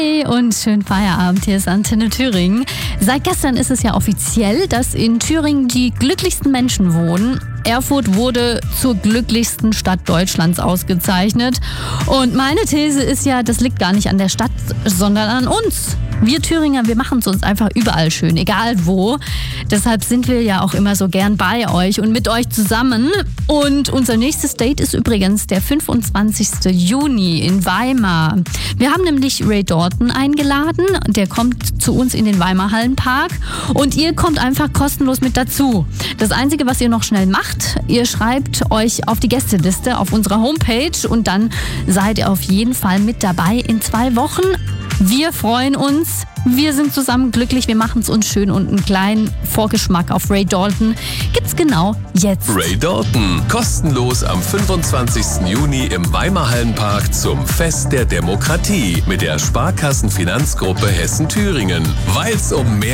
Hi und schönen Feierabend, hier ist Antenne Thüringen. Seit gestern ist es ja offiziell, dass in Thüringen die glücklichsten Menschen wohnen. Erfurt wurde zur glücklichsten Stadt Deutschlands ausgezeichnet. Und meine These ist ja, das liegt gar nicht an der Stadt, sondern an uns. Wir Thüringer, wir machen es uns einfach überall schön, egal wo. Deshalb sind wir ja auch immer so gern bei euch und mit euch zusammen. Und unser nächstes Date ist übrigens der 25. Juni in Weimar. Wir haben nämlich Ray Dalton eingeladen. Der kommt zu uns in den Weimar Hallenpark und ihr kommt einfach kostenlos mit dazu. Das Einzige, was ihr noch schnell macht, ihr schreibt euch auf die Gästeliste auf unserer Homepage und dann seid ihr auf jeden Fall mit dabei in 2 Wochen. Wir freuen uns, wir sind zusammen glücklich, wir machen es uns schön und einen kleinen Vorgeschmack auf Ray Dalton gibt's genau jetzt. Ray Dalton, kostenlos am 25. Juni im Weimar Hallenpark zum Fest der Demokratie mit der Sparkassenfinanzgruppe Hessen-Thüringen. Weil's um mehr